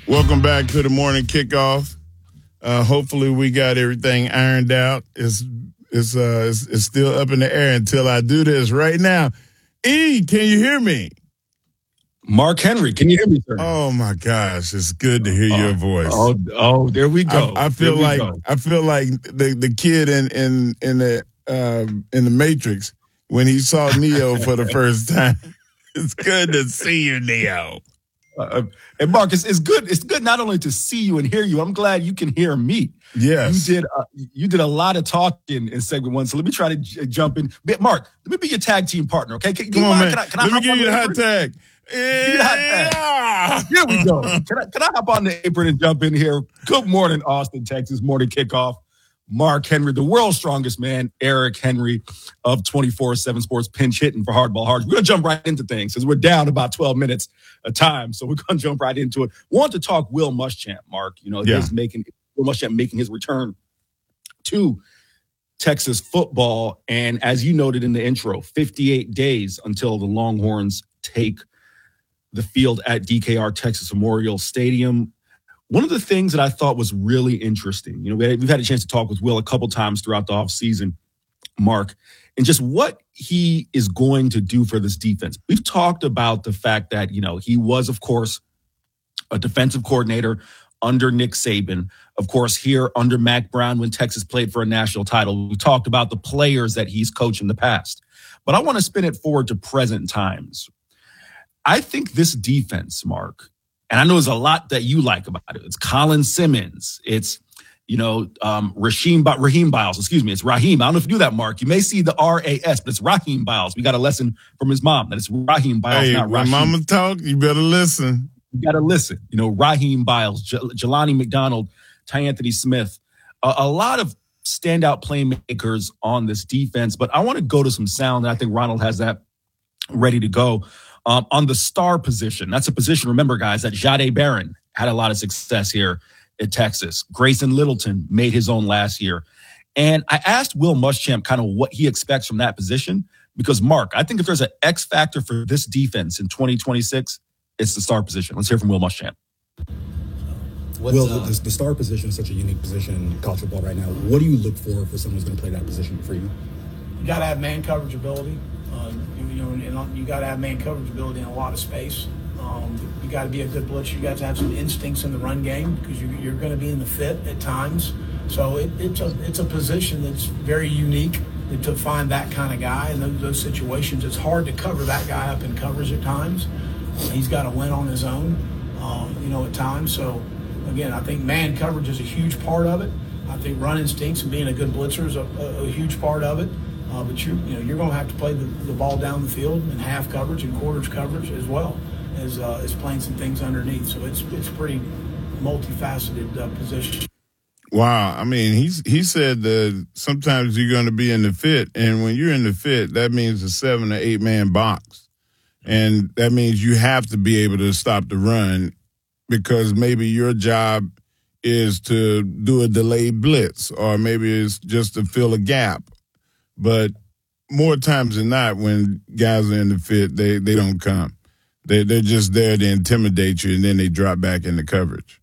Welcome back to the morning kickoff. Hopefully, we got everything ironed out. It's still up in the air until I do this right now. E, can you hear me? Mark Henry, can you hear me, sir? Oh my gosh, it's good to hear your voice. There we go. I feel like the kid in the Matrix when he saw Neo for the first time. It's good to see you, Neo. And Mark, it's good. It's good not only to see you and hear you. I'm glad you can hear me. Yes, you did a lot of talking in segment one. So let me try to jump in. Mark, let me be your tag team partner. Okay, come on, man. Let me give you the hot tag. Yeah. Here we go. Can I hop on the apron and jump in here? Good morning, Austin, Texas. Morning kickoff. Mark Henry, the world's strongest man, Eric Henry of 24/7 Sports, pinch hitting for Hardball Hard. We're going to jump right into things because we're down about 12 minutes of time. So we're going to jump right into it. Want to talk Will Muschamp, Mark. You know, Will Muschamp making his return to Texas football. And as you noted in the intro, 58 days until the Longhorns take the field at DKR Texas Memorial Stadium. One of the things that I thought was really interesting, you know, we've had a chance to talk with Will a couple times throughout the offseason, Mark, and just what he is going to do for this defense. We've talked about the fact that, you know, he was, of course, a defensive coordinator under Nick Saban, of course, here under Mack Brown when Texas played for a national title. We talked about the players that he's coached in the past. But I want to spin it forward to present times. I think this defense, Mark, and I know there's a lot that you like about it. It's Colin Simmons. It's, you know, Raheem Biles. Excuse me. It's Raheem. I don't know if you do that, Mark. You may see the RAS, but it's Raheem Biles. We got a lesson from his mom that it's Raheem Biles, not Raheem. When mama talk, you better listen. You got to listen. You know, Raheem Biles, Jelani McDonald, Anthony Smith, a lot of standout playmakers on this defense. But I want to go to some sound, and I think Ronald has that ready to go. On the star position, that's a position, remember, guys, that Jahdae Barron had a lot of success here at Texas. Grayson Littleton made his own last year. And I asked Will Muschamp kind of what he expects from that position because, Mark, I think if there's an X factor for this defense in 2026, it's the star position. Let's hear from Will Muschamp. Will, the star position is such a unique position in college football right now. What do you look for someone who's going to play that position for you? You got to have man coverage ability. And you got to have man coverage ability in a lot of space. You got to be a good blitzer. You got to have some instincts in the run game because you're going to be in the fit at times. So it's a position that's very unique to find that kind of guy in those situations. It's hard to cover that guy up in coverage at times. He's got to win on his own, at times. So, again, I think man coverage is a huge part of it. I think run instincts and being a good blitzer is a huge part of it. But you're going to have to play the ball down the field in half coverage and quarters coverage as well as playing some things underneath. So it's pretty multifaceted position. Wow. I mean, he said that sometimes you're going to be in the fit, and when you're in the fit, that means a 7 or 8 man box. And that means you have to be able to stop the run because maybe your job is to do a delayed blitz or maybe it's just to fill a gap. But more times than not, when guys are in the fit, they don't come. They're just there to intimidate you, and then they drop back into coverage.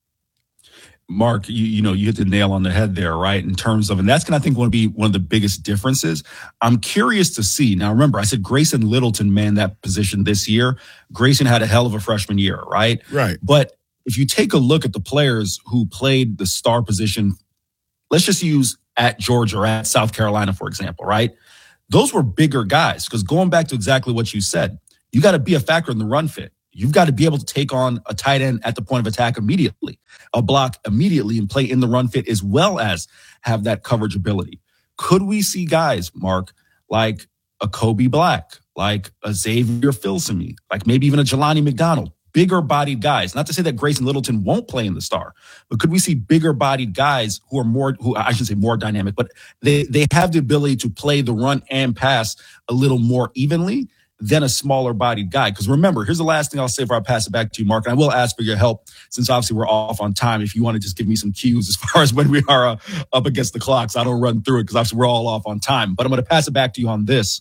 Mark, you hit the nail on the head there, right? In terms of, and that's going to, I think, going to be one of the biggest differences. I'm curious to see. Now, remember, I said Grayson Littleton manned that position this year. Grayson had a hell of a freshman year, right? Right. But if you take a look at the players who played the star position, let's just use at Georgia or at South Carolina, for example, right? Those were bigger guys because going back to exactly what you said, you got to be a factor in the run fit. You've got to be able to take on a tight end at the point of attack immediately, a block immediately, and play in the run fit as well as have that coverage ability. Could we see guys, Mark, like a Kobe Black, like a Xavier Filsaime, like maybe even a Jelani McDonald, bigger bodied guys? Not to say that Grayson Littleton won't play in the star, but could we see bigger bodied guys who I shouldn't say more dynamic, but they have the ability to play the run and pass a little more evenly than a smaller bodied guy? Because remember, here's the last thing I'll say before I pass it back to you, Mark, and I will ask for your help since obviously we're off on time. If you want to just give me some cues as far as when we are up against the clock, so I don't run through it because obviously we're all off on time. But I'm going to pass it back to you on this.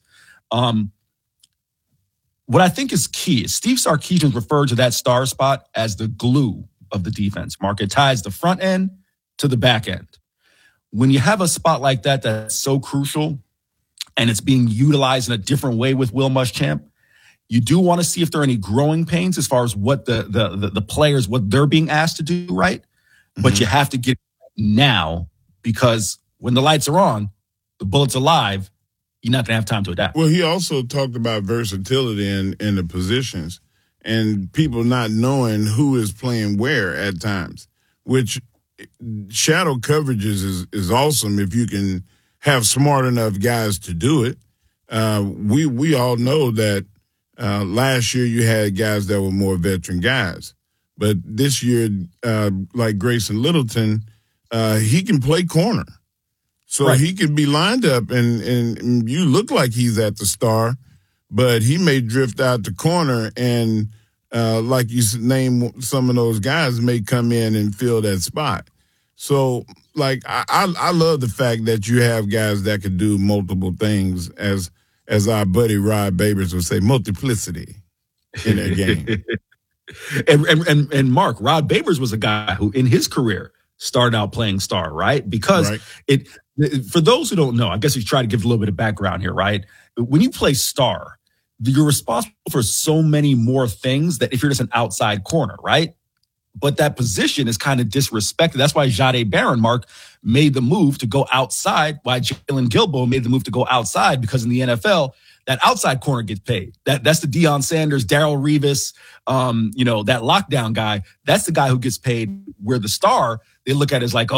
What I think is key is Steve Sarkisian referred to that star spot as the glue of the defense. Mark, it ties the front end to the back end. When you have a spot like that that's so crucial and it's being utilized in a different way with Will Muschamp, you do want to see if there are any growing pains as far as what the players, what they're being asked to do, right? But you have to get it now, because when the lights are on, the bullets are live, you're not going to have time to adapt. Well, he also talked about versatility in the positions and people not knowing who is playing where at times, which shadow coverages is awesome if you can have smart enough guys to do it. We all know that last year you had guys that were more veteran guys. But this year, like Grayson Littleton, he can play corner. So he can be lined up, and you look like he's at the star, but he may drift out the corner, and like you name some of those guys may come in and fill that spot. So, like, I love the fact that you have guys that can do multiple things, as our buddy Rod Babers would say, multiplicity in their game. And Mark, Rod Babers was a guy who in his career started out playing star, right? Because for those who don't know, I guess we try to give a little bit of background here, right? When you play star, you're responsible for so many more things that if you're just an outside corner, right? But that position is kind of disrespected. That's why Jahdae Barron, Mark, made the move to go outside, why Jalen Gilbo made the move to go outside, because in the NFL, that outside corner gets paid. That's the Deion Sanders, Darrelle Revis, that lockdown guy. That's the guy who gets paid. Where the star, they look at it as like,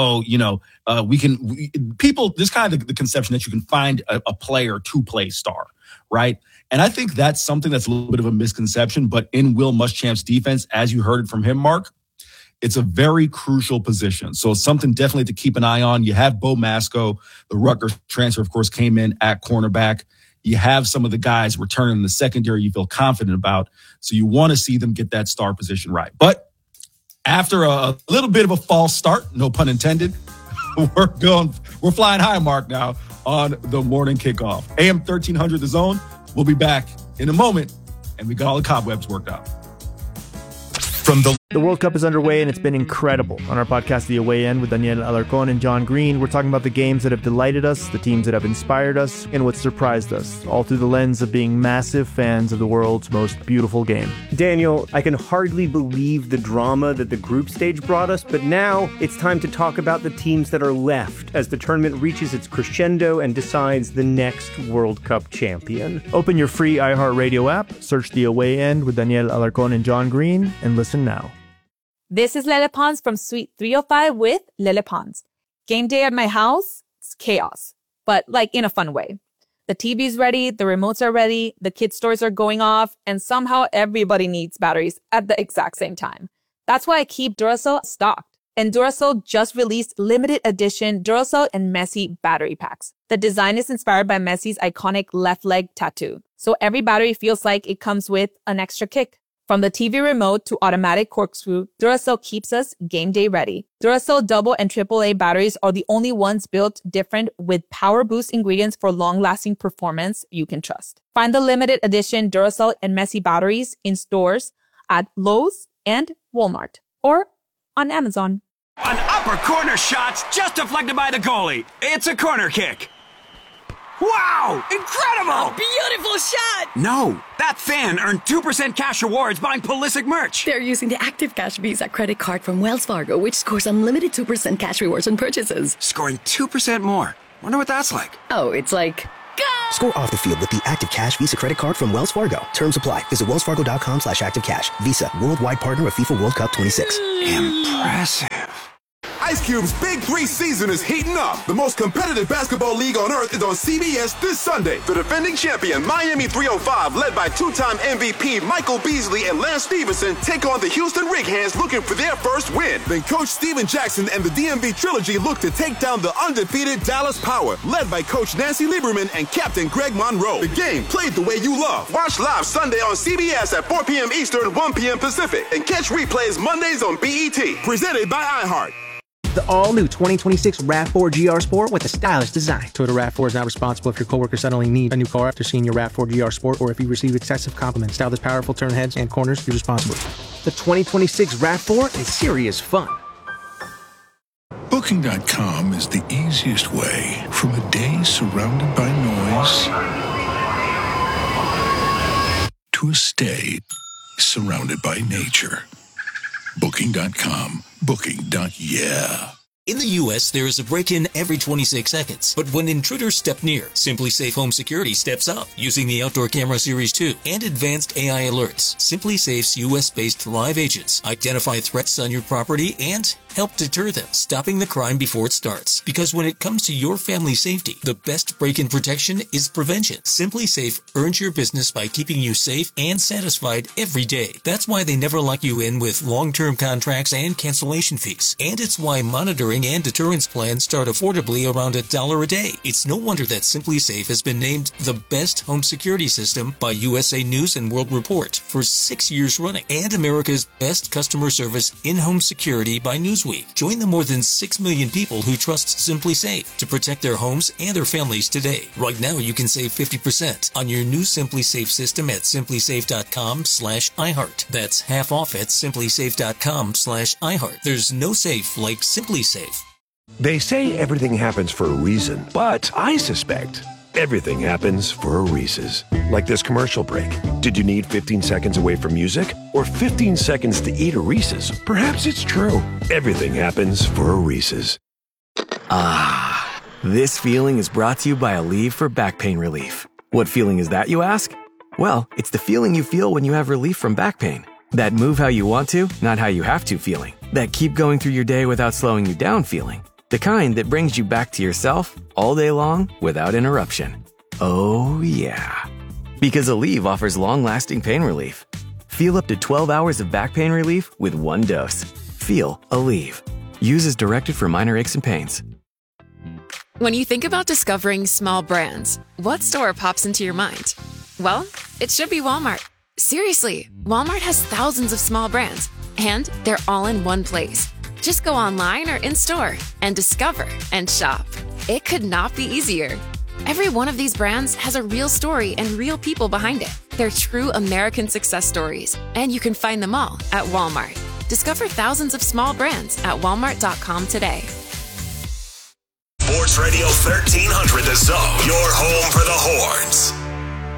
people, there's kind of the conception that you can find a player to play star, right? And I think that's something that's a little bit of a misconception. But in Will Muschamp's defense, as you heard it from him, Mark, it's a very crucial position. So it's something definitely to keep an eye on. You have Bo Masco, the Rutgers transfer, of course, came in at cornerback. You have some of the guys returning in the secondary you feel confident about. So you want to see them get that star position right. But after a little bit of a false start, no pun intended, we're flying high, Mark, now on the morning kickoff. AM 1300 The Zone. We'll be back in a moment, and we got all the cobwebs worked out. The World Cup is underway, and it's been incredible. On our podcast, The Away End, with Daniel Alarcón and John Green, we're talking about the games that have delighted us, the teams that have inspired us, and what surprised us, all through the lens of being massive fans of the world's most beautiful game. Daniel, I can hardly believe the drama that the group stage brought us, but now it's time to talk about the teams that are left as the tournament reaches its crescendo and decides the next World Cup champion. Open your free iHeartRadio app, search The Away End with Daniel Alarcón and John Green, and listen now. This is Lele Pons from Suite 305 with Lele Pons. Game day at my house, it's chaos, but like in a fun way. The TV's ready, the remotes are ready, the kids' toys are going off, and somehow everybody needs batteries at the exact same time. That's why I keep Duracell stocked. And Duracell just released limited edition Duracell and Messi battery packs. The design is inspired by Messi's iconic left leg tattoo, so every battery feels like it comes with an extra kick. From the TV remote to automatic corkscrew, Duracell keeps us game day ready. Duracell double and AAA batteries are the only ones built different with power boost ingredients for long-lasting performance you can trust. Find the limited edition Duracell and Messi batteries in stores at Lowe's and Walmart or on Amazon. An upper corner shot's just deflected by the goalie. It's a corner kick. Wow! Incredible! Beautiful shot! No, that fan earned 2% cash rewards buying Pulisic merch. They're using the Active Cash Visa credit card from Wells Fargo, which scores unlimited 2% cash rewards on purchases. Scoring 2% more. Wonder what that's like. Oh, it's like... Go! Score off the field with the Active Cash Visa credit card from Wells Fargo. Terms apply. Visit wellsfargo.com/activecash. Visa, worldwide partner of FIFA World Cup 26. Impressive. Ice Cube's Big 3 season is heating up. The most competitive basketball league on earth is on CBS this Sunday. The defending champion Miami 305, led by two-time MVP Michael Beasley and Lance Stevenson, take on the Houston Rig Hands looking for their first win. Then Coach Steven Jackson and the DMV Trilogy look to take down the undefeated Dallas Power, led by Coach Nancy Lieberman and Captain Greg Monroe. The game played the way you love. Watch live Sunday on CBS at 4 p.m. Eastern, 1 p.m. Pacific, and catch replays Mondays on BET. Presented by iHeart. The all-new 2026 RAV4 GR Sport with a stylish design. Toyota RAV4 is not responsible if your coworker suddenly needs a new car after seeing your RAV4 GR Sport or if you receive excessive compliments. Style this powerful turn heads and corners, use responsibly. The 2026 RAV4 is serious fun. Booking.com is the easiest way from a day surrounded by noise to a stay surrounded by nature. Booking.com. Booking.yeah. In the U.S., there is a break-in every 26 seconds. But when intruders step near, SimpliSafe Home Security steps up using the Outdoor Camera Series 2 and advanced AI alerts. SimpliSafe's U.S.-based live agents identify threats on your property and help deter them, stopping the crime before it starts. Because when it comes to your family's safety, the best break-in protection is prevention. SimpliSafe earns your business by keeping you safe and satisfied every day. That's why they never lock you in with long-term contracts and cancellation fees. And it's why monitoring and deterrence plans start affordably around $1 a day. It's no wonder that SimpliSafe has been named the best home security system by USA News and World Report for 6 years running, and America's best customer service in home security by Newsweek. Join the more than 6 million people who trust SimpliSafe to protect their homes and their families today. Right now, you can save 50% on your new SimpliSafe system at simplisafe.com/iHeart. That's half off at simplisafe.com/iHeart. There's no safe like SimpliSafe. They say everything happens for a reason, but I suspect everything happens for a Reese's. Like this commercial break. Did you need 15 seconds away from music or 15 seconds to eat a Reese's? Perhaps it's true. Everything happens for a Reese's. Ah, this feeling is brought to you by Aleve for back pain relief. What feeling is that, you ask? Well, it's the feeling you feel when you have relief from back pain. That move how you want to, not how you have to feeling. That keep going through your day without slowing you down feeling. The kind that brings you back to yourself all day long without interruption. Oh, yeah. Because Aleve offers long-lasting pain relief. Feel up to 12 hours of back pain relief with one dose. Feel Aleve. Use as directed for minor aches and pains. When you think about discovering small brands, what store pops into your mind? Well, it should be Walmart. Seriously, Walmart has thousands of small brands, and they're all in one place. Just go online or in-store and discover and shop. It could not be easier. Every one of these brands has a real story and real people behind it. They're true American success stories, and you can find them all at Walmart. Discover thousands of small brands at walmart.com today. Sports Radio 1300 The Zone, your home for the Horns.